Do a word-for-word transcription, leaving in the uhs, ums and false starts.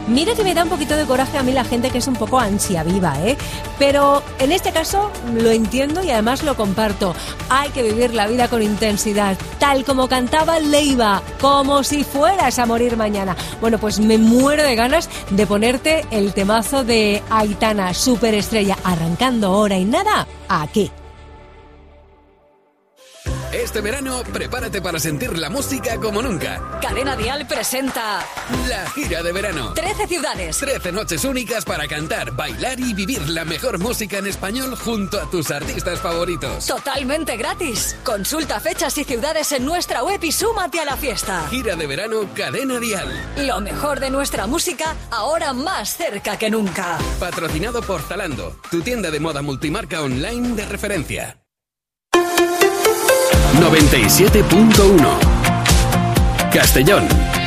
Mira que me da un poquito de coraje a mí la gente que es un poco ansia viva, ¿eh? Pero en este caso lo entiendo y además lo comparto. Hay que vivir la vida con intensidad, tal como cantaba Leiva, como si fueras a morir mañana. Bueno, pues me muero de ganas de ponerte el temazo de Aitana, superestrella, arrancando hora y nada, aquí. Este verano, prepárate para sentir la música como nunca. Cadena Dial presenta la gira de verano. trece ciudades. trece noches únicas para cantar, bailar y vivir la mejor música en español junto a tus artistas favoritos. Totalmente gratis. Consulta fechas y ciudades en nuestra web y súmate a la fiesta. Gira de verano Cadena Dial. Lo mejor de nuestra música, ahora más cerca que nunca. Patrocinado por Zalando, tu tienda de moda multimarca online de referencia. noventa y siete punto uno Castellón.